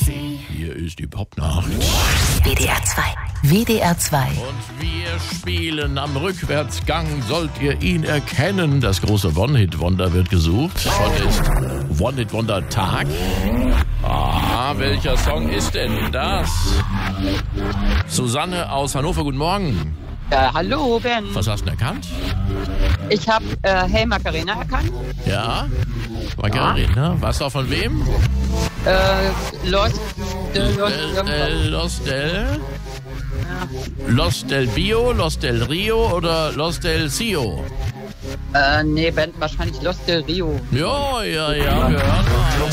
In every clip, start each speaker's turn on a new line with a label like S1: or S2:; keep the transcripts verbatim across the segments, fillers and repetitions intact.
S1: Hier ist die Popnacht.
S2: W D R zwei. W D R zwei.
S1: Und wir spielen am Rückwärtsgang. Sollt ihr ihn erkennen? Das große One-Hit-Wonder wird gesucht. Heute ist One-Hit-Wonder-Tag. Ah, welcher Song ist denn das? Susanne aus Hannover, guten Morgen.
S3: Ja, hallo, Ben.
S1: Was hast du denn erkannt?
S3: Ich habe äh, Hey Macarena erkannt.
S1: Ja, Macarena. Was auch von wem?
S3: Äh, Lost, äh, Lost,
S1: Äh, äh, Los del... Los del Bio, Los del Rio oder Los del Cio?
S3: äh, nee, Ben, wahrscheinlich Lost del Rio.
S1: Ja, ja, ja, wir hören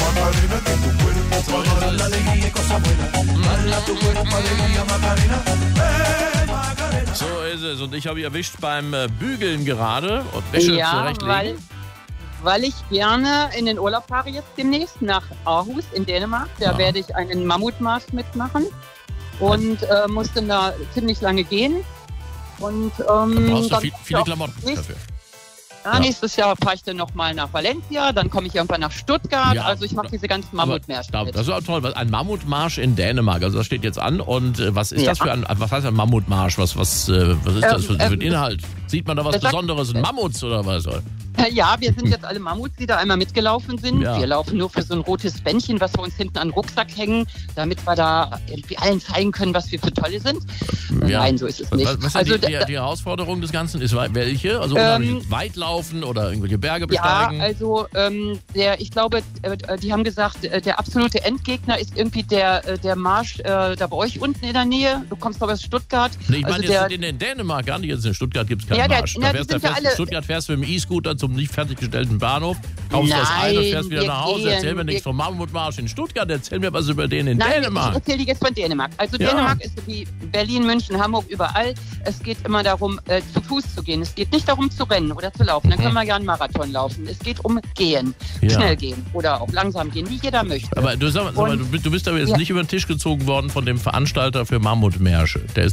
S1: mal. So ist es. Und ich habe ihn erwischt beim äh, Bügeln gerade und Wäsche
S3: Ja,
S1: zurechtlegen.
S3: weil, weil ich gerne in den Urlaub fahre jetzt demnächst nach Aarhus in Dänemark. Da
S1: Ja.
S3: werde ich einen Mammutmarsch mitmachen und äh, muss dann da ziemlich lange gehen. Und ähm,
S1: Da brauchst du
S3: dann-
S1: viel, viele
S3: ja,
S1: Klamotten
S3: nächst-
S1: dafür.
S3: Ja,
S1: Ja.
S3: nächstes Jahr fahre ich dann nochmal nach Valencia, dann komme ich irgendwann nach Stuttgart.
S1: Ja,
S3: also ich mache diese ganzen Mammutmärsche
S1: Aber,
S3: mit.
S1: das ist auch toll. Ein Mammutmarsch in Dänemark. Also das steht jetzt an. Und äh, was ist
S3: Ja.
S1: das für ein, was heißt ein Mammutmarsch? Was, was, äh, was ist das für,
S3: Ähm,
S1: für ein
S3: ähm,
S1: Inhalt? Sieht man da was
S3: das sagt-
S1: Besonderes? Ein Mammuts oder was?
S3: Ja, wir sind jetzt alle Mammuts, die da einmal mitgelaufen sind.
S1: Ja.
S3: Wir laufen nur für so ein rotes Bändchen, was wir uns hinten an den Rucksack hängen, damit wir da irgendwie allen zeigen können, was wir für Tolle sind.
S1: Ja.
S3: Nein, so ist es nicht.
S1: Was, was ist
S3: also,
S1: die, die,
S3: da-
S1: die Herausforderung des Ganzen? Ist welche? Also
S3: Ähm,
S1: unheimlich weit laufen oder irgendwelche Berge
S3: ja,
S1: besteigen?
S3: also ähm, der, ich glaube, äh, die haben gesagt, äh, der absolute Endgegner ist irgendwie der, äh, der Marsch äh, da bei euch unten in der Nähe. Du kommst doch aus Stuttgart.
S1: Nee, ich
S3: also
S1: meine,
S3: der,
S1: jetzt in, in Dänemark gar nicht. Jetzt in Stuttgart gibt es keinen
S3: Ja, der-
S1: Marsch.
S3: na,
S1: Da
S3: die
S1: fährst du
S3: sind ja
S1: fährst,
S3: alle-
S1: in Stuttgart fährst du mit dem E-Scooter zum nicht fertiggestellten Bahnhof, kaufst das
S3: Nein,
S1: ein und fährst wieder
S3: wir
S1: nach Hause.
S3: gehen-
S1: Erzähl mir nichts
S3: wir-
S1: vom Mammutmarsch in Stuttgart. Erzähl mir was über den in
S3: Nein,
S1: Dänemark.
S3: ich erzähle dir jetzt von Dänemark. Also
S1: Ja.
S3: Dänemark ist wie Berlin, München, Hamburg, überall. Es geht immer darum, äh, zu Fuß zu gehen. Es geht nicht darum, zu rennen oder zu laufen. Dann können wir ja einen Marathon laufen. Es geht um Gehen.
S1: Ja.
S3: Schnell gehen oder auch langsam gehen, wie jeder möchte.
S1: Aber du, sag, sag mal,
S3: Und-
S1: du, bist- du bist aber jetzt
S3: Ja.
S1: nicht über den Tisch gezogen worden von dem Veranstalter für Mammutmärsche. Der ist